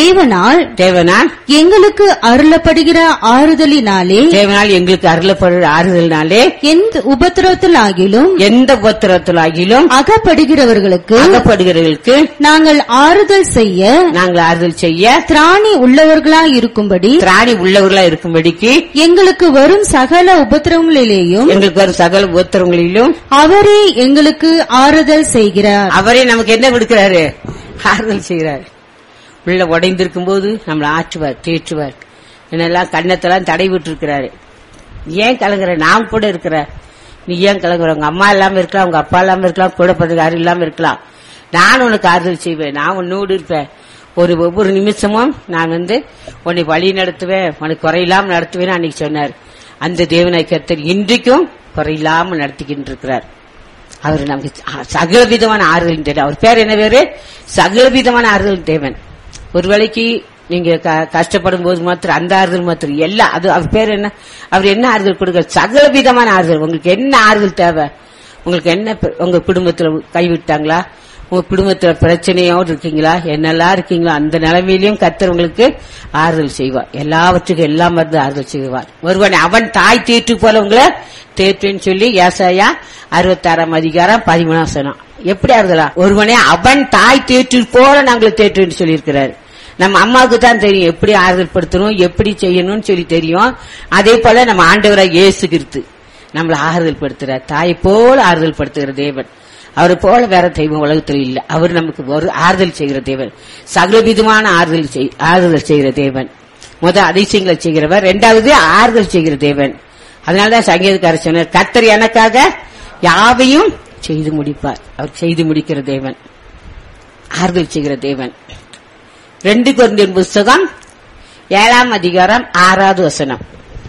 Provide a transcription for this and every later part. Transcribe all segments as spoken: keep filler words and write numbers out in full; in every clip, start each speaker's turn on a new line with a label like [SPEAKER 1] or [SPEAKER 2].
[SPEAKER 1] தேவனால்
[SPEAKER 2] தேவனால்
[SPEAKER 1] எங்களுக்கு அருளப்படுகிற ஆறுதலினாலே
[SPEAKER 2] தேவனால் எங்களுக்கு அருளப்படுகிற ஆறுதலினாலே
[SPEAKER 1] எந்த உபத்திரவத்திலாகிலும்
[SPEAKER 2] எந்த உபத்திரவத்திலாகிலும்
[SPEAKER 1] அகப்படுகிறவர்களுக்கு
[SPEAKER 2] அகப்படுகிறவர்களுக்கு
[SPEAKER 1] நாங்கள் ஆறுதல் செய்ய
[SPEAKER 2] நாங்கள் ஆறுதல் செய்ய
[SPEAKER 1] திராணி உள்ளவர்களாய் இருக்கும்படி
[SPEAKER 2] திராணி உள்ளவர்களா இருக்கும்படிக்கு
[SPEAKER 1] எங்களுக்கு வரும் சகல உபத்திரவங்களிலேயும்
[SPEAKER 2] எங்களுக்கு வரும் சகல உபத்திரவங்களிலும்
[SPEAKER 1] அவரே எங்களுக்கு ஆறுதல் செய்கிறார்.
[SPEAKER 2] அவரே நமக்கு என்ன கொடுக்கிறாரு? ஆறுதல் செய்கிறார். உள்ள உடைந்திருக்கும் போது நம்மளை ஆற்றுவார், தேற்றுவார். என்னெல்லாம் கண்ணத்தெல்லாம் தடை விட்டு இருக்கிறாரு. ஏன் கலங்குற? நாம் கூட இருக்கிற நீ ஏன் கலங்குற? உங்க அம்மா இல்லாம இருக்கலாம், உங்க அப்பா இல்லாம இருக்கலாம், கூட பிறகு யாரும் இல்லாம இருக்கலாம். நான் உனக்கு ஆறுதல் செய்வேன், நான் உன்னோடு இருப்பேன். ஒரு ஒவ்வொரு நிமிஷமும் நான் வந்து உன்னை வழி நடத்துவேன், உனக்கு குறையில்லாம நடத்துவேன் அன்னைக்கு சொன்னார். அந்த தேவனை கர்த்தர் இன்றைக்கும் குறையில்லாம நடத்திக்கிட்டு இருக்கிறார். அவர் நமக்கு சகலவிதமான ஆறுதல் தேவன். அவர் பேர் என்ன பேரு? சகலவிதமான ஆறுதல் தேவன். ஒரு வேளைக்கு நீங்க கஷ்டப்படும் போது மாத்திரம் அந்த ஆறுதல் மாத்திரம் எல்லாம் அது அவர் பேர் என்ன? அவர் என்ன ஆறுதல் கொடுக்க? சகலவிதமான ஆறுதல். உங்களுக்கு என்ன ஆறுதல் தேவை? உங்களுக்கு என்ன? உங்க குடும்பத்துல கைவிட்டாங்களா? உங்க குடும்பத்துல பிரச்சனையோடு இருக்கீங்களா? என்னெல்லாம் இருக்கீங்களா? அந்த நிலைமையிலும் கர்த்தர் உங்களுக்கு ஆறுதல் செய்வார். எல்லாவற்றுக்கும் எல்லாம் மருந்து ஆறுதல் செய்வார். ஒருவன் அவன் தாய் தேற்று போல உங்களை தேற்றுன்னு சொல்லி ஏசாயா அறுபத்தி ஆறாம் அதிகாரம் பதிமூணாம் வசனம். எப்படி ஆறுதலா? ஒருவனே அவன் தாய் தேற்று போல நாங்கள் தேற்றுன்னு சொல்லி இருக்கிறார். நம்ம அம்மாவுக்கு தான் தெரியும் எப்படி ஆறுதல் படுத்தணும், எப்படி செய்யணும்னு சொல்லி தெரியும். அதே போல நம்ம ஆண்டவராக இயேசு கிறிஸ்து நம்மளை ஆறுதல் படுத்துறார். தாயை போல ஆறுதல் படுத்துகிற தேவன். அவரை போல வேற தெய்வம் உலகத்தில் இல்ல. அவர் நமக்கு ஒரு ஆறுதல் செய்கிற தேவன், சகலவிதமான ஆறுதல் ஆறுதல் செய்கிற தேவன். முதல் அதிசயங்களை செய்கிறவர், இரண்டாவது ஆறுதல் செய்கிற தேவன். அதனாலதான் சங்கீதக்காரர் சொன்னார், கர்த்தர் எனக்காக யாவையும் செய்து முடிப்பார். அவர் செய்து முடிக்கிற தேவன், ஆறுதல் செய்கிற தேவன். ரெண்டு கொரிந்தியர் புஸ்தகம் ஏழாம் அதிகாரம் ஆறாவது வசனம்.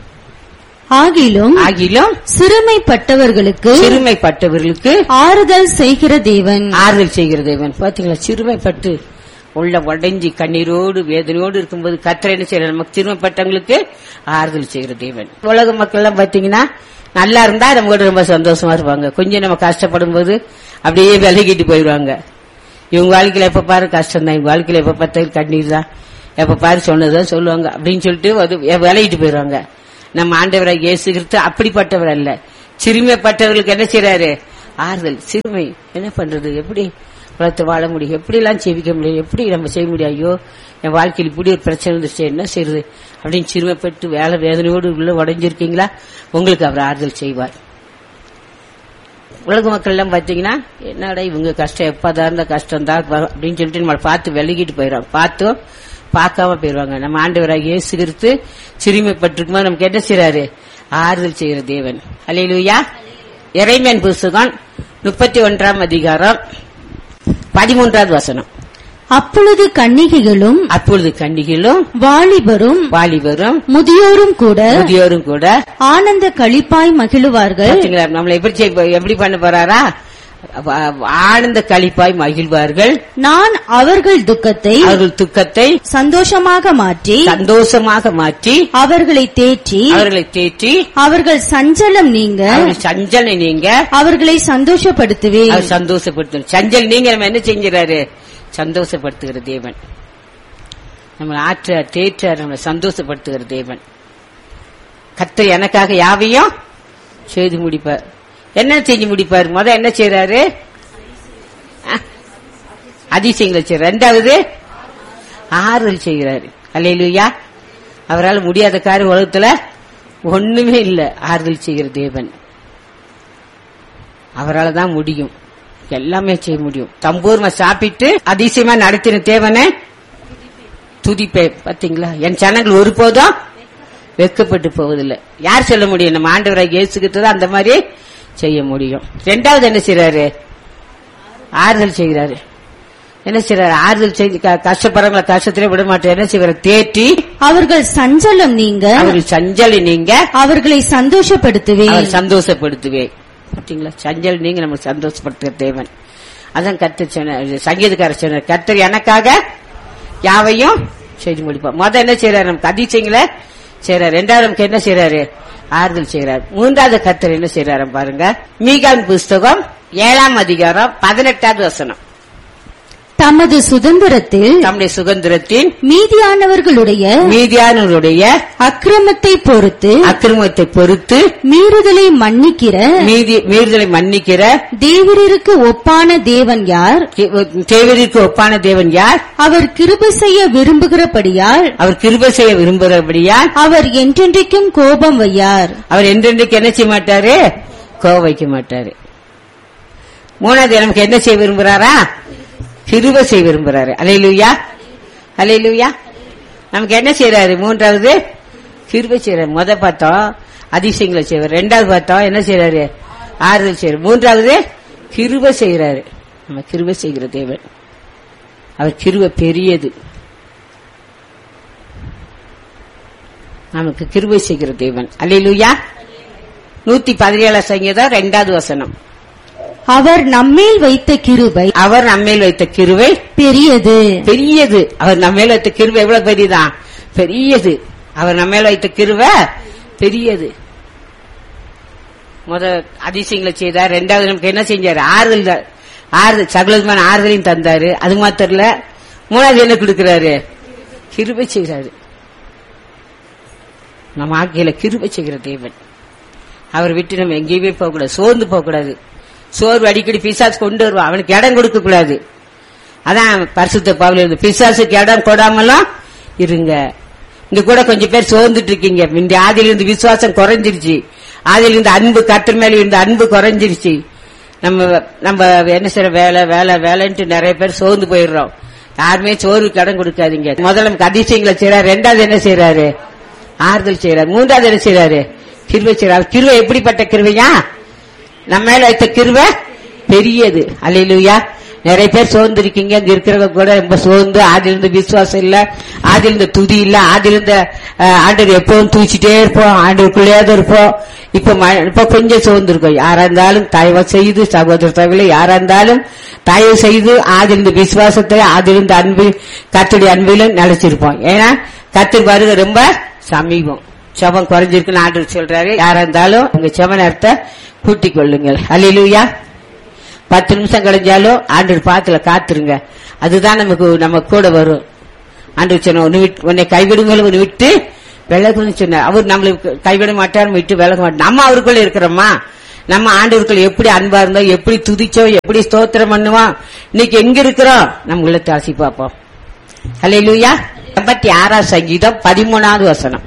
[SPEAKER 1] ஆகிலும்
[SPEAKER 2] ஆகிலும்
[SPEAKER 1] சிறுமைப்பட்டவர்களுக்கு
[SPEAKER 2] சிறுமைப்பட்டவர்களுக்கு
[SPEAKER 1] ஆறுதல் செய்கிற தேவன்,
[SPEAKER 2] ஆறுதல் செய்கிற தேவன். பாத்தீங்களா? சிறுமைப்பட்டு உள்ள உடைஞ்சி கண்ணீரோடு வேதனையோடு இருக்கும்போது கர்த்தர் என்ன செய்யற? நமக்கு சிறுமைப்பட்டவங்களுக்கு ஆறுதல் செய்கிற தேவன். உலக மக்கள் எல்லாம் பாத்தீங்கன்னா நல்லா இருந்தா நம்ம கூட ரொம்ப சந்தோஷமா இருப்பாங்க. கொஞ்சம் நம்ம கஷ்டப்படும் போது அப்படியே விலகிட்டு போயிடுவாங்க. இவங்க வாழ்க்கையில எப்ப பாரு கஷ்டம் தான், இவங்க வாழ்க்கையில எப்ப பார்த்தாலும் கண்ணீர் தான், எப்ப பாரு சொன்னதான் சொல்லுவாங்க அப்படின்னு சொல்லிட்டு விலகிட்டு போயிடுவாங்க. நம்ம ஆண்டவராக இயேசு கிறிஸ்து அப்படிப்பட்டவர் அல்ல. சிறுமைப்பட்டவர்களுக்கு என்ன செய்யறாரு? ஆறுதல். சிறுமை என்ன பண்றது? எப்படி உலகத்தை வாழ முடியும்? எப்படி எல்லாம் செவிக்க முடியும்? எப்படி நம்ம செய்ய முடியும்? ஐயோ, என் வாழ்க்கையில் இப்படி ஒரு பிரச்சனை இருந்துச்சு, என்ன செய்யறது அப்படின்னு சிறுமைப்பட்டு வேலை வேதனையோடு உள்ள உடைஞ்சிருக்கீங்களா? உங்களுக்கு அவர் ஆறுதல் செய்வார். உலக மக்கள் எல்லாம் பாத்தீங்கன்னா என்னடா இவங்க கஷ்டம் எப்பதான் இருந்த கஷ்டம் தான் அப்படின்னு சொல்லிட்டு நம்மளை பார்த்து விலகிட்டு போயிடுவாங்க. பார்த்தும் பார்க்காம போயிருவாங்க. நம்ம ஆண்டவராக இயேசு கிறிஸ்து சிறுமைப்பட்டிருக்கும் போது நமக்கு என்ன செய்யறாரு? ஆறுதல் செய்கிற தேவன். அல்லேலூயா. எரேமியா புஸ்தகம் முப்பத்தி ஒன்றாம் அதிகாரம் பதிமூன்றாவது வசனம்.
[SPEAKER 1] அப்பொழுது கன்னிகைகளும்
[SPEAKER 2] அப்பொழுது கன்னிகளும்
[SPEAKER 1] வாலிபரும்
[SPEAKER 2] வாலிபரும்
[SPEAKER 1] முதியோரும் கூட
[SPEAKER 2] முதியோரும் கூட
[SPEAKER 1] ஆனந்த களிப்பாய் மகிழ்வார்கள்.
[SPEAKER 2] நம்மளை எப்படி எப்படி பண்ண போறாரா? ஆனந்த களிப்பாய் மகிழ்வார்கள்.
[SPEAKER 1] நான் அவர்கள் துக்கத்தை
[SPEAKER 2] அவர்கள் துக்கத்தை
[SPEAKER 1] சந்தோஷமாக மாற்றி
[SPEAKER 2] சந்தோஷமாக மாற்றி
[SPEAKER 1] அவர்களை தேற்றி
[SPEAKER 2] அவர்களை தேற்றி
[SPEAKER 1] அவர்கள் சஞ்சலம் நீங்க
[SPEAKER 2] சஞ்சலை நீங்க
[SPEAKER 1] அவர்களை சந்தோஷப்படுத்துவேன்.
[SPEAKER 2] அவர் சந்தோஷப்படுத்து சஞ்சல் நீங்க நம்ம என்ன செஞ்சாரு? சந்தோஷப்படுத்துகிற தேவன். நம்ம ஆற்ற தேற்ற நம்ம சந்தோஷப்படுத்துகிற தேவன். கர்த்தர் எனக்காக யாவையும் செய்து முடிப்பார். என்ன செஞ்சு முடிப்பாரு? முத என்ன செய்யறாரு? அதிசயங்களை செய்யறாரு. இரண்டாவது ஆறுதல் செய்கிறாரு. அல்லேலூயா. அவரால் முடியாத காரியம் உலகத்துல ஒண்ணுமே இல்ல. ஆறுதல் செய்கிற தேவன். அவரால் தான் முடியும், எல்லாமே செய்ய முடியும். தம்பூர்மா சாப்பிட்டு அதிசயமா நடத்தின தேவனை துதிப்பேன். பாத்தீங்களா? என் ஜனங்கள் ஒருபோதும் வெட்கப்பட்டு போவதில்லை. யார் சொல்ல முடியும்? நம்ம ஆண்டவராக இயேசுகிட்டு தான் அந்த மாதிரி செய்ய முடியும். இரண்டாவது என்ன செய்யறாரு? ஆறுதல் செய்கிறாரு. என்ன செய்யறாரு? ஆறுதல் செய்து கஷ்டப்படுறவங்களை கஷ்டத்திலே விட மாட்டேன். என்ன செய்வாரு? தேற்றி அவர்கள் சஞ்சலம் நீங்க அவர்கள் சஞ்சலை நீங்க அவர்களை சந்தோஷப்படுத்துவேன் சந்தோஷப்படுத்துவேன். பாத்தீங்களா? சஞ்சல் நீங்க நம்ம சந்தோஷப்படுத்துற தேவன். அதான் கர்த்தர் சொன்ன, சங்கீதக்காரர் சொன்ன, கர்த்தர் எனக்காக யாவையும் செய்து முடிப்பார். முத என்ன செய்யறாரு? நமக்கு அதிசயங்களை செய்யறாரு. இரண்டாவது நமக்கு என்ன செய்யறாரு? ஆறுதல் செய்கிறார். மூன்றாவது கர்த்தர் என்ன செய்யறாரு பாருங்க. மீகாவின் புஸ்தகம் ஏழாம் அதிகாரம் பதினெட்டாவது வசனம்.
[SPEAKER 1] தமது சுதந்திரத்தில்
[SPEAKER 2] தம்முடைய சுதந்திரத்தின்
[SPEAKER 1] மீதியானவர்களுடைய
[SPEAKER 2] மீதியானவருடைய
[SPEAKER 1] அக்கிரமத்தை பொறுத்து
[SPEAKER 2] அக்கிரமத்தை பொறுத்து
[SPEAKER 1] மீறுதலை மன்னிக்கிற
[SPEAKER 2] மீதி மீறுதலை மன்னிக்கிற
[SPEAKER 1] தேவரீருக்கு ஒப்பான தேவன் யார்?
[SPEAKER 2] தேவருக்கு ஒப்பான தேவன் யார்?
[SPEAKER 1] அவர் கிருபை செய்ய விரும்புகிறபடியால்
[SPEAKER 2] அவர் கிருபை செய்ய விரும்புகிறபடியால்
[SPEAKER 1] அவர் என்றென்றைக்கும் கோபம் வையார்.
[SPEAKER 2] அவர் என்றென்றைக்கு என்ன செய்ய மாட்டாரு? கோபம் வைக்க மாட்டாரு. மூணாவது நமக்கு என்ன செய்ய விரும்புறாரா? கிருபை செய்ய விரும்புறாரு. அல்லேலூயா, அல்லேலூயா. நமக்கு என்ன செய்யறாரு? மூன்றாவது கிருபை செய்யறாரு. முத பார்த்தோம் அதிசயங்களை செய்வார், ரெண்டாவது பார்த்தோம் என்ன செய்யறாரு? ஆறுதல் செய்யறாரு. மூன்றாவது கிருபை செய்யறாரு. நம்ம கிருபை செய்கிற தேவன். அவர் கிருபை பெரியது. நமக்கு கிருபை செய்கிற தேவன். அல்லேலூயா. நூத்தி பதினேழாம் சங்கீதம் ரெண்டாவது வசனம்.
[SPEAKER 1] அவர் நம்மேல் வைத்த கிருபை
[SPEAKER 2] அவர் நம்மேல் வைத்த கிருபை
[SPEAKER 1] பெரியது
[SPEAKER 2] பெரியது. அவர் நம்மேல் வைத்த கிருபை எவ்வளவு பெரியதான்? பெரியது. அவர் நம்மேல் வைத்த கிருபை பெரியது. முத அதிசயங்களை செய்தார். ரெண்டாவது நமக்கு என்ன செஞ்சாரு? ஆறுதல் ஆறுதல் சகலமான ஆறுதலையும் தந்தாரு. அது மாத்திரம் இல்ல, மூணாவது என்ன கொடுக்கிறாரு? கிருபை செய்கிறாரு. நம்ம ஆக்கையில கிருபை செய்கிற தேவன். அவர் விட்டு நம்ம எங்கேயுமே போகக்கூடாது, சோர்ந்து போகக்கூடாது. சோர்வு அடிக்கடி பிசாசு கொண்டு வருவான், அவனுக்கு இடம் கொடுக்க கூடாது. அதான் பரிசுத்த பவுல் இருந்து பிசாசுக்கு இடம் கொடாமலாம் இருங்க. இங்க கூட கொஞ்சம் பேர் சோர்ந்துட்டு இருக்கீங்க. இந்த ஆதியிலிருந்து விசுவாசம் குறைஞ்சிருச்சு, ஆதியிலிருந்து அன்பு கர்த்தர் மேல இருந்த அன்பு குறைஞ்சிருச்சு. நம்ம நம்ம என்ன செய்யற வேலை வேலை வேலைன்ட்டு நிறைய பேர் சோர்ந்து போயிடுறோம். யாருமே சோர்வுக்கு இடம் கொடுக்காதீங்க. முதல்ல நமக்கு அதிசயங்களை செய்யறாரு. ரெண்டாவது என்ன செய்யறாரு? ஆறுதல் செய்யறாரு. மூன்றாவது என்ன செய்யறாரு? கிருபை செய்யறாரு. கிருபை எப்படிப்பட்ட கிருபையா? நம்ம மேல வைத்த கிருபை பெரியது. அல்லேலூயா. நிறைய பேர் சோர்ந்து இருக்கீங்க. இங்க இருக்கிறவங்க கூட ரொம்ப சோர்ந்து, ஆதிலிருந்து விசுவாசம் இல்ல, ஆதிலிருந்து துதி இல்ல, ஆதிலிருந்த ஆண்டவர் எப்பவும் தூச்சிட்டே இருப்போம், ஆண்டவருக்குள்ளேயாவது இருப்போம். இப்ப இப்ப கொஞ்சம் சோர்ந்து இருக்கோம். யாரா இருந்தாலும் தயவு செய்து சகோதர சகோதரி யாரா இருந்தாலும் தயவு செய்து ஆதிலிருந்து விசுவாசத்தை, ஆதிலிருந்து அன்பு கர்த்தருடைய அன்பிலும் நிலைச்சிருப்போம். ஏன்னா கர்த்தர் வருகை ரொம்ப சமீபம். செபம் குறைஞ்சிருக்குன்னு ஆண்டவர் சொல்றாரு. யாரா இருந்தாலும் உங்க செப நேரத்தை கூட்டிக் கொள்ளுங்கள். அல்லேலூயா. பத்து நிமிஷம் கழிஞ்சாலும் ஆண்டவர் பாத்துல காத்துருங்க. அதுதான் நமக்கு நம்ம கூட வரும். ஆண்டவர் சொன்ன உன்னை கைவிடுங்கள், உன்னை விட்டு விலகுன்னு சொன்னார். அவர் நம்மளுக்கு கைவிட மாட்டார், விட்டு விலக மாட்டார். நம்ம அவருக்குள்ள இருக்கிறோமா? நம்ம ஆண்டவருக்குள்ள எப்படி அன்பா இருந்தோம், எப்படி துதிச்சோம், எப்படி ஸ்தோத்திரம் பண்ணுவோம். இன்னைக்கு எங்க இருக்கிறோம்? நம்ம உள்ளத்தை ஆசி பார்ப்போம். அல்லேலூயா. எண்பத்தி ஆறாம் சங்கீதம் பதிமூணாவது வசனம்.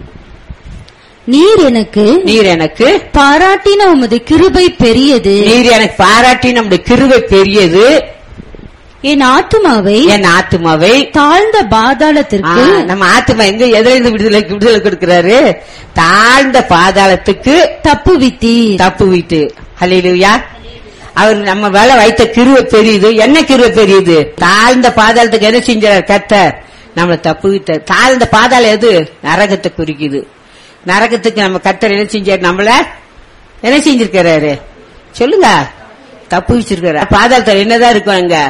[SPEAKER 1] நீர் எனக்கு
[SPEAKER 2] நீர் எனக்கு
[SPEAKER 1] பாராட்டின உமது கிருபை பெரியது.
[SPEAKER 2] நீர் எனக்கு பாராட்டி நம்முடைய கிருபை பெரியது.
[SPEAKER 1] என் ஆத்துமாவை
[SPEAKER 2] என் ஆத்துமாவை
[SPEAKER 1] தாழ்ந்த பாதாளத்திற்கு,
[SPEAKER 2] நம்ம ஆத்துமா எங்க எதிலிருந்து விடுதலை விடுதலை கொடுக்கிறாரு? தாழ்ந்த பாதாளத்துக்கு
[SPEAKER 1] தப்புவித்தி
[SPEAKER 2] தப்புவித்து. அல்லேலூயா. அவர் நம்ம வேலை வைத்த கிருபை பெரியது. என்ன கிருபை பெரியது? தாழ்ந்த பாதாளத்துக்கு என்ன செஞ்சார் கர்த்தர்? நம்மளை தப்புவித்த. தாழ்ந்த பாதாளம் எது? நரகத்தை குறிக்குது. நரகத்துக்கு நம்ம கர்த்தர் என்ன செஞ்சாரு? நம்மள என்ன செஞ்சிருக்கிறாரு? சொல்லுங்க. தப்பு வச்சிருக்காரு. பாதாளத்தில் என்னதான் இருக்கும்? அங்க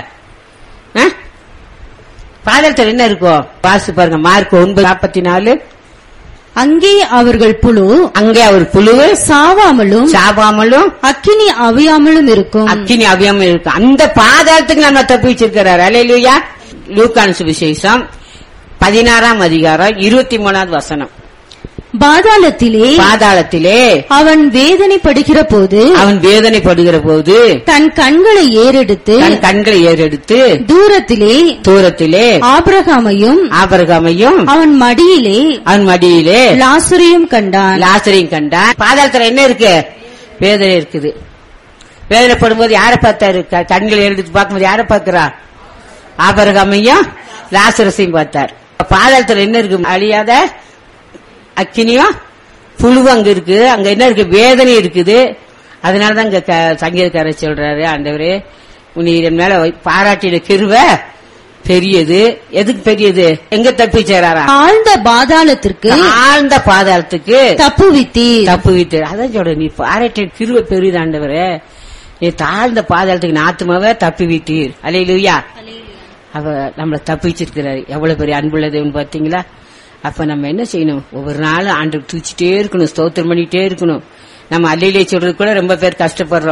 [SPEAKER 2] பாதாளத்தில் என்ன இருக்கும்? வாசி பாருங்க, மார்க் ஒன்பது நாற்பத்தி நாலு.
[SPEAKER 1] அங்கே அவர்கள் புழு
[SPEAKER 2] அங்கே அவர் புழு
[SPEAKER 1] சாவாமலும்
[SPEAKER 2] சாவாமலும்
[SPEAKER 1] அக்கினி அவியாமலும் இருக்கும்.
[SPEAKER 2] அக்கினி அவியாமலும் இருக்கும். அந்த பாதாளத்துக்கு நம்ம தப்பு வச்சிருக்கிறார். அல்லேலூயா. லூக்கான சுவிசேஷம் பதினாறாம் அதிகாரம் இருபத்தி மூணாவது வசனம்.
[SPEAKER 1] பாதாளத்திலே
[SPEAKER 2] பாதாளத்திலே
[SPEAKER 1] அவன் வேதனைப்படுகிற போது
[SPEAKER 2] அவன் வேதனைப்படுகிற போது
[SPEAKER 1] தன் கண்களை ஏறெடுத்து
[SPEAKER 2] தன் கண்களை ஏறெடுத்து தூரத்திலே தூரத்திலே
[SPEAKER 1] ஆபிரகாமையும்
[SPEAKER 2] ஆபிரகாமையும் அவன்
[SPEAKER 1] மடியிலே
[SPEAKER 2] அவன் மடியிலே
[SPEAKER 1] லாசரையும் கண்டான்
[SPEAKER 2] லாசரையும் கண்டான். பாதாளத்துல என்ன இருக்கு? வேதனை இருக்குது. வேதனைப்படும் போது யாரை பார்த்தாரு? கண்களை ஏறெடுத்து பார்க்கும்போது யாரை பார்க்கிறா? ஆபிரகாமையும் லாசரசையும் பார்த்தார். பாதாளத்துல என்ன இருக்கு? அழியாத அக்கினியும் புழுவும் அங்க இருக்கு. அங்க என்ன இருக்கு? வேதனை இருக்குது. அதனாலதான் இங்க சங்கீதக்காரர் சொல்றாரு, ஆண்டவரே நீர் மேல பாராட்டின கிருபை பெரியது. எதுக்கு பெரியது? எங்க தப்பிச்சாரா?
[SPEAKER 1] ஆழ்ந்த பாதாளத்திற்கு
[SPEAKER 2] ஆழ்ந்த பாதாளத்துக்கு
[SPEAKER 1] தப்புவித்தி
[SPEAKER 2] தப்புவித்து. அதான் சொல்ற, நீ பாராட்டின கிருபை பெரியது ஆண்டவரே. நீ தாழ்ந்த பாதாளத்துக்கு நாத்துமாவே தப்பி விட்டீர். அல்லேலூயா. அவ நம்மளை தப்பிச்சிருக்கிறாரு. எவ்வளவு பெரிய அன்புள்ள தேவன் பாத்தீங்களா? அப்ப நம்ம என்ன செய்யணும்? ஒவ்வொரு நாளும் ஆண்டு தூச்சிட்டே இருக்கணும், ஸ்தோத்திரம் பண்ணிட்டே இருக்கணும். நம்ம அல்லையிலே சொல்றது கூட ரொம்ப பேர் கஷ்டப்படுறோம்.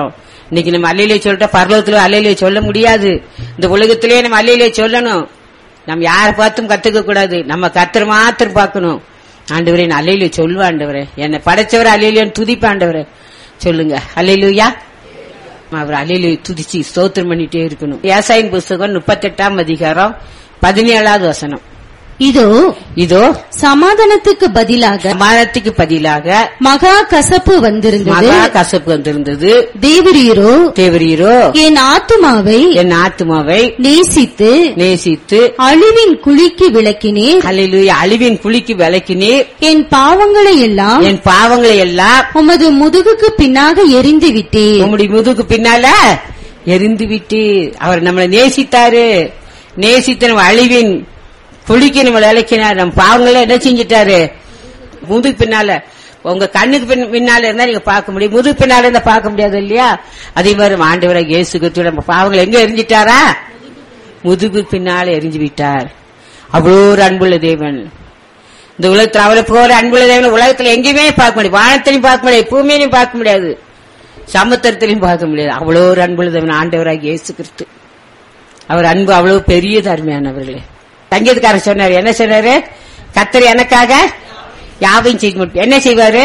[SPEAKER 2] இன்னைக்கு நம்ம அல்லேலூயா சொல்லிட்டா பரலோகத்துல அல்லேலூயா சொல்ல முடியாது. இந்த உலகத்திலேயே நம்ம அல்லேலூயா சொல்லணும். நம்ம யாரை பார்த்தும் கத்துக்க கூடாது. நம்ம கர்த்தர் மாத்திரம் பார்க்கணும். ஆண்டவரே நான் அல்லேலூயா சொல்லுவா ஆண்டவரே, என்னை படைச்சவரை அல்லேலூயான்னு துதிப்பா ஆண்டவரே சொல்லுங்க. அல்லேலூயா. அவர் அல்லேலூயா துதிச்சு ஸ்தோத்திரம் பண்ணிட்டே இருக்கணும். ஏசாயின் புஸ்தகம் முப்பத்தி எட்டாம் அதிகாரம் பதினேழாவது வசனம்.
[SPEAKER 1] இதோ
[SPEAKER 2] இதோ
[SPEAKER 1] சமாதானத்துக்கு பதிலாக
[SPEAKER 2] சமாதானத்துக்கு பதிலாக
[SPEAKER 1] மகா கசப்பு வந்திருந்தது.
[SPEAKER 2] மகா கசப்பு வந்திருந்தது.
[SPEAKER 1] தேவரீரோ
[SPEAKER 2] தேவரீரோ
[SPEAKER 1] என் ஆத்துமாவை
[SPEAKER 2] என் ஆத்துமாவை
[SPEAKER 1] நேசித்து
[SPEAKER 2] நேசித்து
[SPEAKER 1] அழிவின் குழிக்கு விலக்கினீர்.
[SPEAKER 2] அல்லேலூயா. அழிவின் குழிக்கு விலக்கினீர்.
[SPEAKER 1] என் பாவங்களை எல்லாம்
[SPEAKER 2] என் பாவங்களை எல்லாம்
[SPEAKER 1] உமது முதுகுக்கு பின்னாக எரிந்து விட்டீர்.
[SPEAKER 2] உம்முடைய முதுகு பின்னால எரிந்து விட்டு அவர் நம்மளை நேசித்தாரு. நேசித்து நம்ம அழிவின் குளிக்க நம்ம விளக்கினார். நம்ம பாவங்களை என்ன செஞ்சிட்டாரு? முதுகு பின்னால, உங்க கண்ணுக்கு பின்னால இருந்தா நீங்க பார்க்க முடியும், முதுகு பின்னால இருந்தா பார்க்க முடியாது இல்லையா? அதே மாதிரி ஆண்டவரை இயேசு கிறிஸ்து நம்ம பாவங்களை எங்க எரிஞ்சிட்டாரா? முதுகு பின்னால எரிஞ்சு விட்டார். அவ்வளோ ஒரு அன்புள்ள தேவன். இந்த உலகத்துல அவரை போற அன்புள்ள தேவன் உலகத்துல எங்கேயுமே பார்க்க முடியாது. வானத்திலையும் பார்க்க முடியாது, பூமியிலையும் பார்க்க முடியாது, சமுத்திரத்திலையும் பார்க்க முடியாது. அவ்வளோ ஒரு அன்புள்ள தேவன் ஆண்டவராக இயேசு கிறிஸ்து. அவர் அன்பு அவ்வளவு பெரிய அருமையானவர்களே. சங்கீதக்காரர் சொன்னாரு, என்ன சொன்னாரு? கர்த்தர் எனக்காக யாவையும் செய்ய முடியும். என்ன செய்வாரு?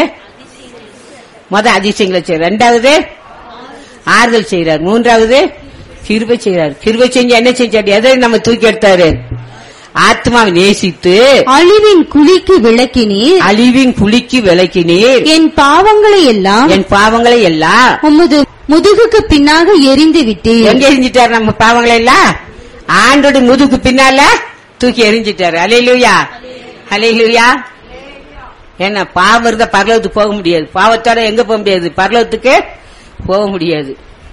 [SPEAKER 2] முத அதிசயங்களை செய்வார், ரெண்டாவது ஆறுதல் செய்யறார், மூன்றாவது கிருபை செய்யறாரு. கிருபை செஞ்சு என்ன செஞ்சாரு? எதை நம்ம தூக்கி எடுத்தாரு? ஆத்மாவை நேசித்து
[SPEAKER 1] அழிவின் குழிக்கு விளக்கினீர்.
[SPEAKER 2] அழிவின் குழிக்கு விளக்கினீர்.
[SPEAKER 1] என் பாவங்களை எல்லாம்
[SPEAKER 2] என் பாவங்களை எல்லாம்
[SPEAKER 1] உமது முதுகுக்கு பின்னாக எரிந்து விட்டீர்.
[SPEAKER 2] எங்க எரிஞ்சிட்டாரு? நம்ம பாவங்களை எல்லாம் ஆண்டோட முதுகுக்கு பின்னால தூக்கி எரிஞ்சிட்டாரு. அல்லேலூயா, அல்லேலூயா. ஏன்னா பாவம் இருந்தா பரலோகத்துக்கு போக முடியாது. பாவத்தோட எங்க போக முடியாது? பரலோகத்துக்கு போக முடியாது.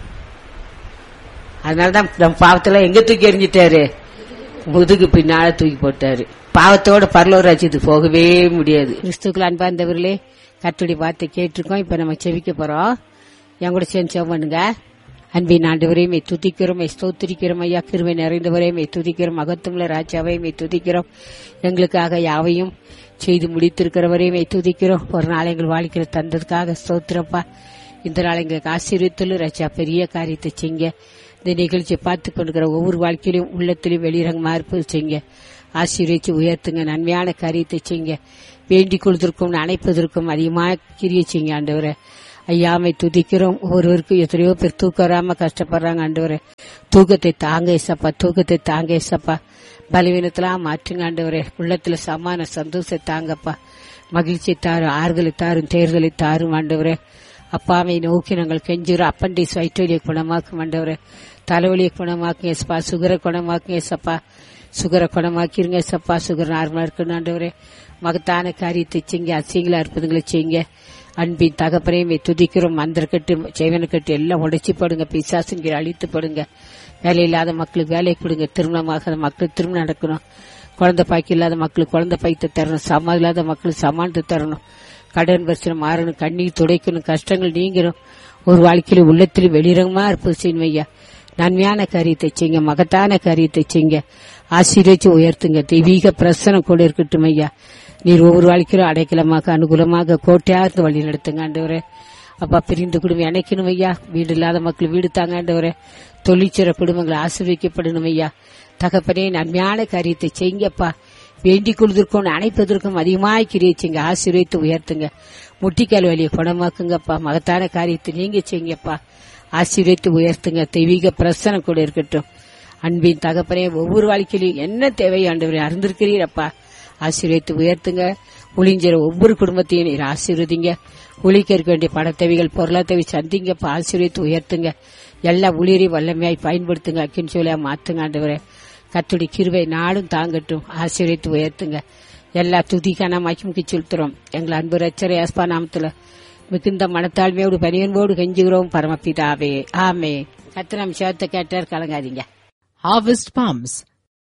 [SPEAKER 2] அதனாலதான் நம்ம பாவத்துல எங்க தூக்கி எரிஞ்சிட்டாரு? முதுகு பின்னால தூக்கி போட்டாரு. பாவத்தோட பரலோக ராஜ்யத்துக்கு போகவே முடியாது. கிறிஸ்துக்கள் அன்பார்ந்தவர்களே, கர்த்தருடைய வார்த்தை கேட்டிருக்கோம். இப்ப நம்ம செவிக்க போறோம். என் கூட சேர்ந்து செவம் பண்ணுங்க. அன்பின் ஆண்டவரே மே துதிக்கிறோம், மே ஸ்தோத்திரிக்கிறோம். ஐயா கிருபை நிறைந்தவரே மே துதிக்கிறோம். மகத்துவமுள்ள ராஜாவை மே துதிக்கிறோம். எங்களுக்காக யாவையும் செய்து முடித்திருக்கிறவரே மே துதிக்கிறோம். ஒரு நாள் எங்கள் வாழ்க்கையில தந்ததுக்காக ஸ்தோத்திரப்பா. இந்த நாள் எங்களுக்கு ஆசீர்வதித்துள்ள ராஜா பெரிய காரியத்தை செய்யுங்க. இந்த நிகழ்ச்சியை பார்த்து கொண்டிருக்கிற ஒவ்வொரு வாழ்க்கையிலும் உள்ளத்திலும் வெளிரங்கமா இருப்பது செய்யுங்க. ஆசீர்வதிச்சு உயர்த்துங்க. நன்மையான காரியத்தை செய்யுங்க. வேண்டிக் கொள்வதற்கும் அணைப்பதற்கும் அதிகமாக கிரியை செய்யுங்க ஆண்டவரே. ஐயாமை துதிக்கிறோம். ஒவ்வொருவருக்கும் எத்தனையோ பேர் தூக்கம் வராம கஷ்டப்படுறாங்க ஆண்டவரே. தூக்கத்தை தாங்க ஏசப்பா, தூக்கத்தை தாங்க ஏசப்பா. பலவீனத்தெல்லாம் மாற்றுங்க ஆண்டவரே. உள்ளத்துல சமான சந்தோஷத்தை தாங்கப்பா. மகிழ்ச்சியை தாரும், ஆறுதலை தாரும், தேர்தலை தாரும் ஆண்டவரே. அப்பாவை நோக்கி நாங்கள் கெஞ்சுறோம். அப்பண்டிஸ் வயிற்றுவலியை குணமாக்கும் ஆண்டவரே. தலைவலியை குணமாக்குங்க ஏசப்பா. சுகரை குணமாக்குங்க ஏசப்பா. சுகரை குணமாக்கிருங்க ஏசப்பா. சுகர் நார்மலா இருக்கணும் ஆண்டவரே. மகத்தான காரியத்தை செய்யுங்க. அசியங்களா இருப்பதுங்களை செய்யுங்க. அன்பின் தகப்பனையுமே துதிக்கிறோம். மந்திர கட்டு, செய்வன கட்டு எல்லாம் உடைச்சி போடுங்க. பிசாசுங்கிற அழித்து போடுங்க. வேலை இல்லாத மக்களுக்கு வேலை கொடுங்க. திருமணமாகாத மக்களுக்கு திருமணம் நடக்கணும். குழந்தை பாய்க்கு இல்லாத மக்களுக்கு குழந்தை பாய்த்து தரணும். சமா இல்லாத மக்களுக்கு சமாளித்து தரணும். கடன் பிரச்சனை மாறணும். கண்ணீர் துடைக்கணும். கஷ்டங்கள் நீங்கணும். ஒரு வாழ்க்கையில உள்ளத்திலும் வெளிரங்கமா இருப்பது செய்யணும் ஐயா. நன்மையான காரியத்தை செய்யுங்க. மகத்தான காரியத்தை செய்யுங்க. ஆசீர்வதிச்சு உயர்த்துங்க. தெய்வீக பிரசனம் கூட இருக்கட்டும் ஐயா. நீர் ஒவ்வொரு வாழ்க்கையிலும் அடைக்கலமாக அனுகூலமாக கோட்டையார்ந்து வழி நடத்துங்க ஆண்டவரே. அப்பா பிரிந்து குடும்பம் இணைக்கணும் ஐயா. வீடு இல்லாத மக்கள் வீடு தாங்க ஆண்டவரே. தொழிற்சிற குடும்பங்களை ஆசீர்வதிக்கப்படணும் ஐயா. தகப்பனே நன்மையான காரியத்தை செய்யுங்கப்பா. வேண்டிக் கொள்வதற்கும் அணைப்பதற்கும் அதிகமாக கிரியை செய்யுங்க. ஆசீர்வதித்து உயர்த்துங்க. முட்டிக்கால் வலியை குணமாக்குங்கப்பா. மகத்தான காரியத்தை நீங்க செய்யுங்கப்பா. ஆசீர்வதித்து உயர்த்துங்க. தெய்வீக பிரசனம் கூட இருக்கட்டும். அன்பின் தகப்பனே ஒவ்வொரு வாழ்க்கையிலும் என்ன தேவை ஆண்டவரே அறிந்திருக்கிறீரப்பா. ஆசீர்வதித்து உயர்த்துங்க. ஒளிஞ்சிற ஒவ்வொரு குடும்பத்தையும் நீர் ஆசீர்வதிங்க. ஒளிக்க இருக்க வேண்டிய பணத்தேவைகள் பொருளாதார சந்திங்கப்பா. ஆசீர்வதித்து உயர்த்துங்க. எல்லா ஊழியரை வல்லமையாய் பயன்படுத்துங்க. அக்கின் சொல்லியா மாத்துங்க ஆண்டவரே. கர்த்தருடைய கிருபை நாளும் தாங்கட்டும். ஆசீர்வதித்து உயர்த்துங்க. எல்லா துதிக்கான மகிமைக்கு செலுத்துறோம். எங்கள் அன்பு ரட்சகரே இயேசு நாமத்துல மிகுந்த மனத்தாழ்மையோடு பணிவன்போடு கெஞ்சுகிறோம் பரமபிதாவே, ஆமென். கர்த்தர் நம் ஜெபத்தை கேட்டார், கலங்காதீங்க.
[SPEAKER 3] Harvest Palms.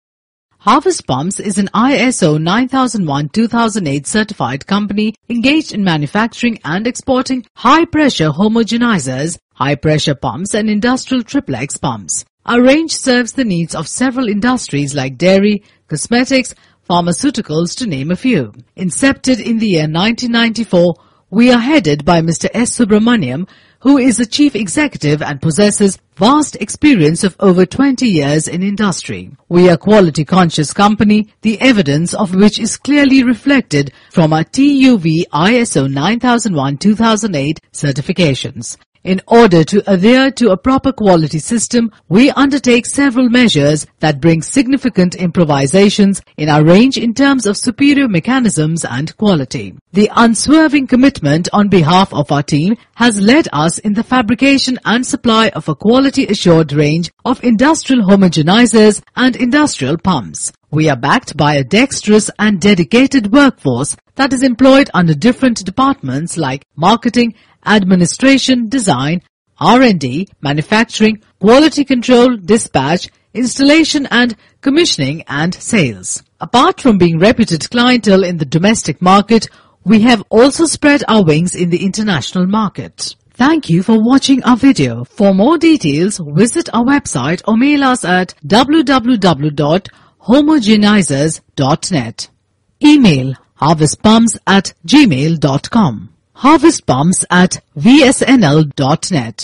[SPEAKER 3] Harvest Palms is an I S O nine thousand one two thousand eight certified company engaged in manufacturing and exporting high-pressure homogenizers, high-pressure pumps and industrial triplex pumps. Our range serves the needs of several industries like dairy, cosmetics, pharmaceuticals to name a few. Incepted in the year nineteen ninety-four, we are headed by Mister S. Subramaniam, who is a chief executive and possesses vast experience of over twenty years in industry. We are a quality conscious company, the evidence of which is clearly reflected from our T U V I S O nine thousand one dash two thousand eight certifications. In order to adhere to a proper quality system, we undertake several measures that bring significant improvisations in our range in terms of superior mechanisms and quality. The unswerving commitment on behalf of our team has led us in the fabrication and supply of a quality-assured range of industrial homogenizers and industrial pumps. We are backed by a dexterous and dedicated workforce that is employed under different departments like marketing, administration, design, R and D, manufacturing, quality control, dispatch, installation and commissioning and sales. Apart from being reputed clientele in the domestic market, we have also spread our wings in the international market. Thank you for watching our video. For more details, visit our website or mail us at w w w dot homogenizers dot net. Email harvest pumps at gmail dot com. harvest pumps at v s n l dot net.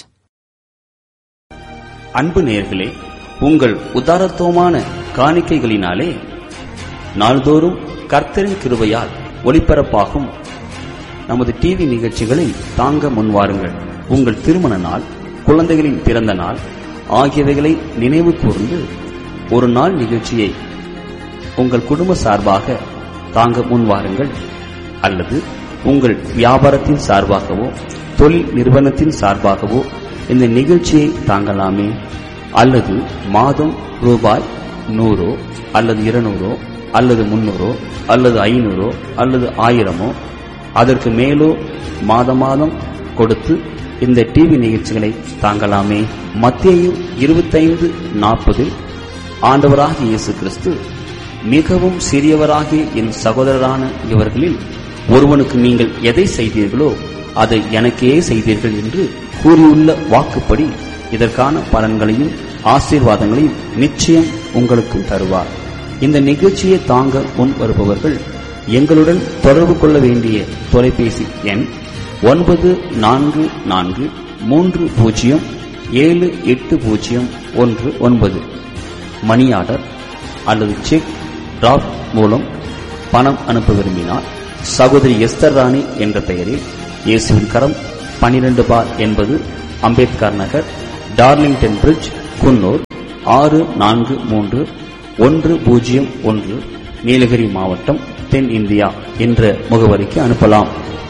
[SPEAKER 4] அன்பு நேயர்களே, உங்கள் உதாரத்துவமான காணிக்கைகளினாலே நாள்தோறும் கர்த்தரின் கிருபையால் ஒளிபரப்பாகும் நமது TV நிகழ்ச்சிகளை தாங்க முன்வாருங்கள். உங்கள் திருமண நாள், குழந்தைகளின் பிறந்த நாள் ஆகியவைகளை நினைவு கூர்ந்து ஒரு நாள் நிகழ்ச்சியை உங்கள் குடும்ப சார்பாக தாங்க முன்வாருங்கள். அல்லது உங்கள் வியாபாரத்தின் சார்பாகவோ தொழில் நிறுவனத்தின் சார்பாகவோ இந்த நிகழ்ச்சியை தாங்கலாமே. அல்லது மாதம் ரூபாய் நூறோ அல்லது இருநூறோ அல்லது முன்னூறோ அல்லது ஐநூறோ அல்லது ஆயிரமோ அதற்கு மேலோ மாத மாதம் கொடுத்து இந்த டிவி நிகழ்ச்சிகளை தாங்கலாமே. மத்தேயு இருபத்தைந்து நாற்பதில் ஆண்டவராகிய இயேசு கிறிஸ்து, மிகவும் சிறியவராகிய என் சகோதரரான இவர்களில் ஒருவனுக்கு நீங்கள் எதை செய்தீர்களோ அதை எனக்கே செய்தீர்கள் என்று கூறியுள்ள வாக்குப்படி இதற்கான பலன்களையும் ஆசீர்வாதங்களையும் நிச்சயம் உங்களுக்கு தருவார். இந்த நிகழ்ச்சியை தாங்க முன் வருபவர்கள் எங்களுடன் தொடர்பு கொள்ள வேண்டிய தொலைபேசி எண் ஒன்பது நான்கு நான்கு மூன்று பூஜ்ஜியம் ஏழு எட்டு பூஜ்ஜியம் ஒன்று ஒன்பது. மணி ஆர்டர் அல்லது செக் டிராப் மூலம் பணம் அனுப்ப விரும்பினார் சகோதரி எஸ்தர் ராணி என்ற பெயரில் இயேசுவின் கரம் பனிரெண்டு பார் என்பது அம்பேத்கர் நகர், டார்லிங்டன் பிரிட்ஜ், குன்னூர் ஆறு நான்கு மூன்று ஒன்று பூஜ்ஜியம் ஒன்று, நீலகிரி மாவட்டம், தென் இந்தியா என்ற முகவரிக்கு அனுப்பலாம்.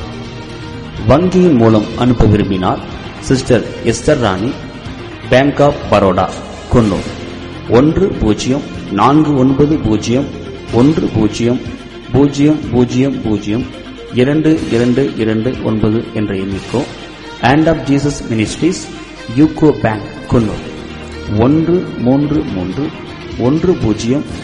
[SPEAKER 4] வங்கியின் மூலம் அனுப்ப விரும்பினார் சிஸ்டர் எஸ்தர் ராணி, பேங்க் ஆப் பரோடா, குன்னூர் ஒன்று பூஜ்ஜியம் நான்கு ஒன்பது பூஜ்ஜியம் ஒன்று பூஜ்ஜியம் பூஜ்ஜியம் பூஜ்ஜியம் பூஜ்ஜியம் இரண்டு இரண்டு இரண்டு ஒன்பது என்ற எண்ணிக்கோ. Hand of Jesus ministries, UCO bank, Coonoor ஒன்று மூன்று மூன்று ஒன்று பூஜ்ஜியம்